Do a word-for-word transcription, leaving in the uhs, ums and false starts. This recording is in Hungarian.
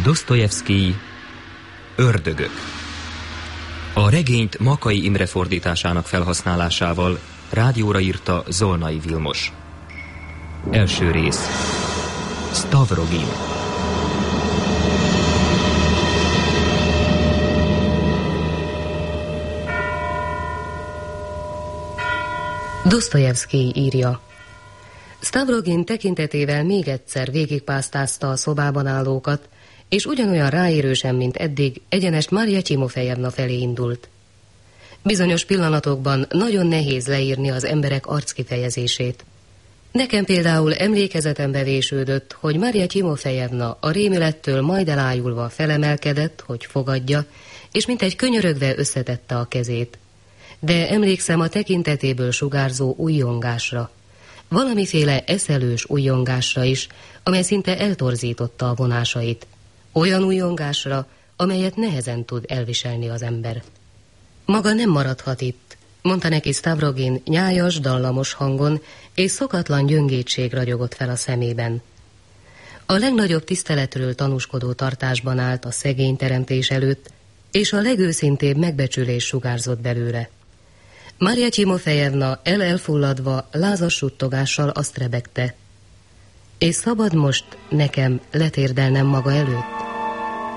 Dosztojevszkij Ördögök. A regényt Makay Imre fordításának felhasználásával rádióra írta Zolnai Vilmos. Első rész. Stavrogin. Dosztojevszkij írja. Stavrogin tekintetével még egyszer végigpásztázta a szobában állókat, és ugyanolyan ráérősen, mint eddig, egyenest Marja Timofejevna felé indult. Bizonyos pillanatokban nagyon nehéz leírni az emberek arckifejezését. Nekem például emlékezetembe vésődött, hogy Marja Timofejevna a rémülettől majd elájulva felemelkedett, hogy fogadja, és mintegy könyörögve összetette a kezét. De emlékszem a tekintetéből sugárzó ujjongásra, valamiféle eszelős ujjongásra is, amely szinte eltorzította a vonásait. Olyan ujjongásra, amelyet nehezen tud elviselni az ember. Maga nem maradhat itt, mondta neki Stavrogin nyájas, dallamos hangon, és szokatlan gyöngétség ragyogott fel a szemében. A legnagyobb tiszteletről tanúskodó tartásban állt a szegény teremtés előtt, és a legőszintébb megbecsülés sugárzott belőle. Marja Timofejevna el-elfulladva, lázas suttogással azt rebegte. És szabad most nekem letérdelnem maga előtt?